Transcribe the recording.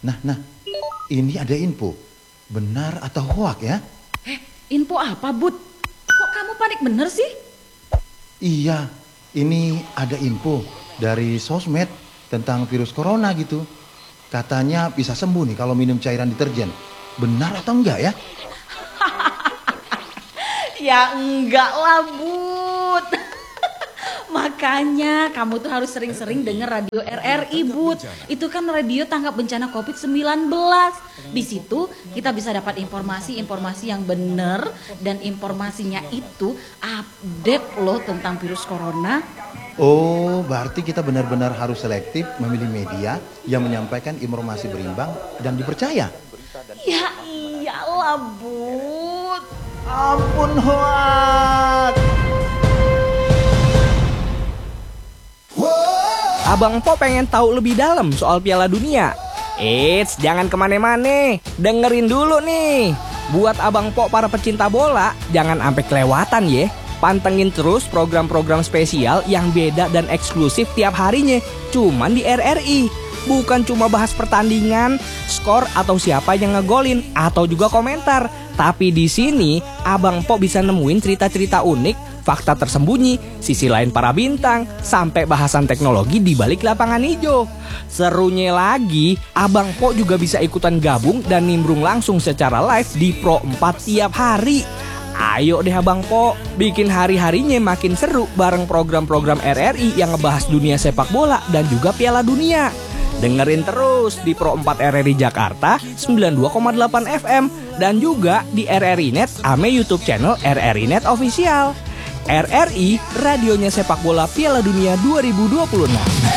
Nah, ini ada info. Benar atau hoak ya? Info apa, Bud? Kok kamu panik bener sih? Iya, ini ada info dari sosmed tentang virus corona gitu. Katanya bisa sembuh nih kalau minum cairan deterjen. Benar atau enggak ya? Ya enggak lah, Bud. Makanya kamu tuh harus sering-sering denger radio RRI, Bud. Itu kan radio tanggap bencana COVID-19. Di situ kita bisa dapat informasi-informasi yang benar, dan informasinya itu update loh tentang virus corona. Oh, berarti kita benar-benar harus selektif memilih media yang menyampaikan informasi berimbang dan dipercaya. Ya iyalah, Bud. Ampun hoak. Abang Po pengen tahu lebih dalam soal Piala Dunia? Eits, jangan kemana-mana, dengerin dulu nih. Buat Abang Po para pecinta bola, jangan sampai kelewatan ya. Pantengin terus program-program spesial yang beda dan eksklusif tiap harinya, cuman di RRI. Bukan cuma bahas pertandingan, skor atau siapa yang ngegolin, atau juga komentar. Tapi di sini Abang Po bisa nemuin cerita-cerita unik, fakta tersembunyi, sisi lain para bintang, sampai bahasan teknologi di balik lapangan hijau. Serunya lagi, Abang Po juga bisa ikutan gabung dan nimbrung langsung secara live di Pro 4 tiap hari. Ayo deh Abang Po, bikin hari-harinya makin seru bareng program-program RRI yang ngebahas dunia sepak bola dan juga Piala Dunia. Dengerin terus di Pro 4 RRI Jakarta 92,8 FM dan juga di RRI Net ame YouTube channel RRI Net Official. RRI, radionya sepak bola Piala Dunia 2026.